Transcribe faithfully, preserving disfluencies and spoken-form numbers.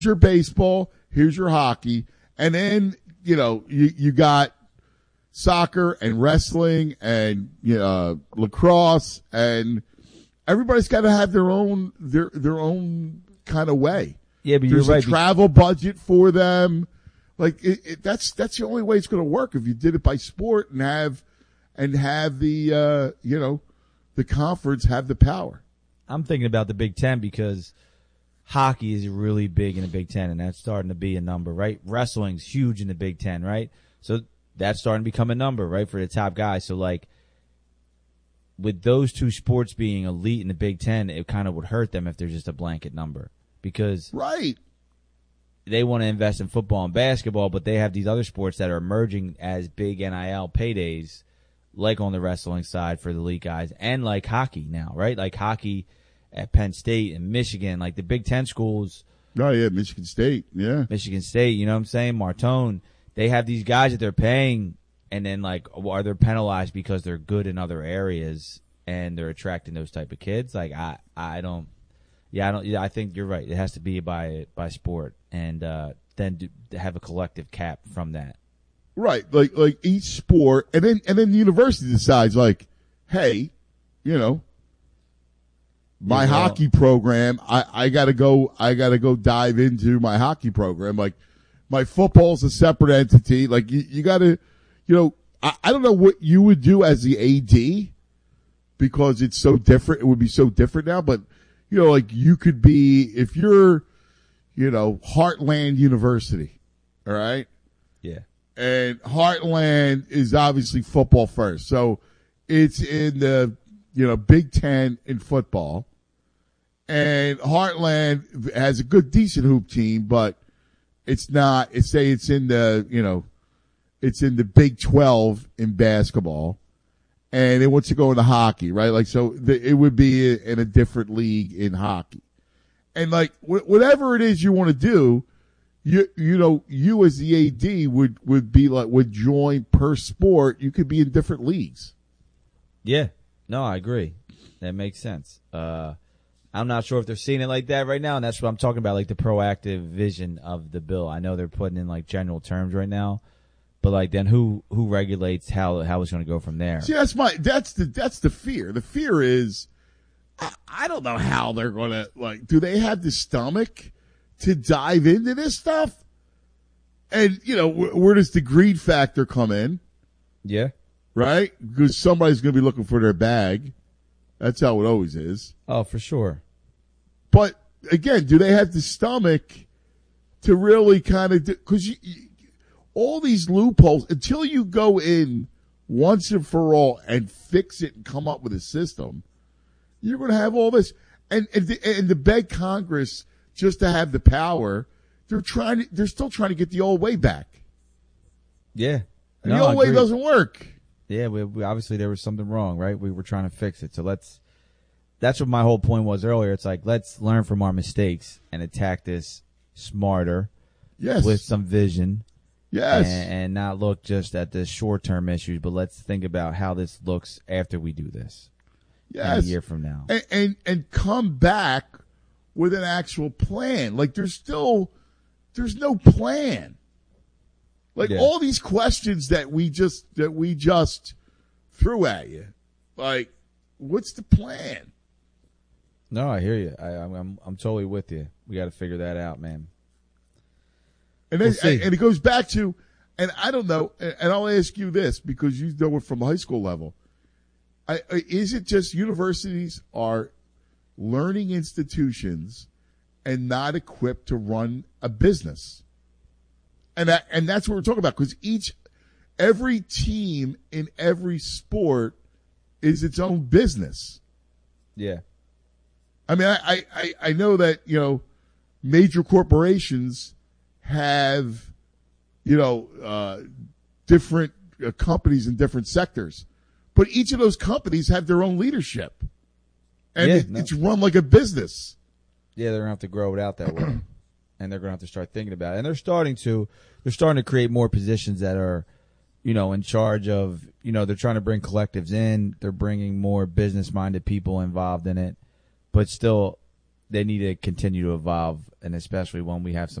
your baseball, here's your hockey, and then, you know, you, you got soccer and wrestling and, you know, uh, lacrosse, and everybody's got to have their own, their, their own kind of way. Yeah, but There's you're right. a travel budget for them. Like, it, it, that's, that's the only way it's going to work if you did it by sport and have, and have the, uh, you know, the conference have the power. I'm thinking about the Big Ten because hockey is really big in the Big Ten, and that's starting to be a number, right? Wrestling's huge in the Big Ten, right? So that's starting to become a number, right, for the top guys. So, like, with those two sports being elite in the Big Ten, it kind of would hurt them if they're just a blanket number because right. they want to invest in football and basketball, but they have these other sports that are emerging as big N I L paydays, like on the wrestling side for the elite guys, and like hockey now, right? Like hockey at Penn State and Michigan, like the Big Ten schools. Oh, yeah, Michigan State, yeah. Michigan State, you know what I'm saying? Martone, they have these guys that they're paying, and then, like, are they penalized because they're good in other areas and they're attracting those type of kids? Like, I, I don't, yeah, I don't, yeah, I think you're right. It has to be by, by sport, and uh, then do, have a collective cap from that. Right, like like each sport, and then and then the university decides, like, hey, you know, my Yeah, well, hockey program, I, I gotta go, I gotta go dive into my hockey program. Like, my football's a separate entity. Like, you, you gotta, you know, I, I don't know what you would do as the A D because it's so different. It would be so different now, but you know, like you could be if you're, you know, Heartland University, all right. Yeah. And Heartland is obviously football first. So it's in the, you know, Big Ten in football. And Heartland has a good, decent hoop team, but it's not, it's say it's in the, you know, it's in the Big twelve in basketball. And it wants to go into hockey, right? Like, so the, it would be in a different league in hockey. And like, wh- whatever it is you want to do, You you know you as the A D would, would be like would join per sport. You could be in different leagues. Yeah, no, I agree. That makes sense. Uh, I'm not sure if they're seeing it like that right now, and that's what I'm talking about, like the proactive vision of the bill. I know they're putting in like general terms right now, but like then who who regulates how how it's going to go from there? See, that's my that's the that's the fear. The fear is I, I don't know how they're going to like. Do they have the stomach to dive into this stuff? And, you know, wh- where does the greed factor come in? Yeah. Right? Because somebody's going to be looking for their bag. That's how it always is. Oh, for sure. But, again, do they have the stomach to really kind of, because you, you, all these loopholes, until you go in once and for all and fix it and come up with a system, you're going to have all this. And, and, the, and to beg Congress just to have the power, they're trying to, they're still trying to get the old way back. Yeah. And No, the I old way agree. doesn't work. Yeah, we, we obviously there was something wrong, right? We were trying to fix it. So let's, that's what my whole point was earlier. It's like, let's learn from our mistakes and attack this smarter. Yes. With some vision. Yes. And, and not look just at the short-term issues, but let's think about how this looks after we do this. Yes. A year from now. And, and, and come back with an actual plan. Like there's still, there's no plan. Like Yeah. all these questions that we just, that we just threw at you. Like, what's the plan? No, I hear you. I, I'm, I'm, I'm totally with you. We got to figure that out, man. And then, We'll see. and it goes back to, and I don't know, and I'll ask you this because you know it from high school level. I, I- is it just universities are learning institutions and not equipped to run a business? And that, and that's what we're talking about because each, every team in every sport is its own business. Yeah. I mean, I, I, I know that, you know, major corporations have, you know, uh, different uh, companies in different sectors, but each of those companies have their own leadership, and Yeah, it, no. it's run like a business. Yeah, they're going to have to grow it out that way. And they're going to have to start thinking about it. And they're starting to, they're starting to create more positions that are, you know, in charge of, you know, they're trying to bring collectives in. They're bringing more business-minded people involved in it. But still, they need to continue to evolve, and especially when we have some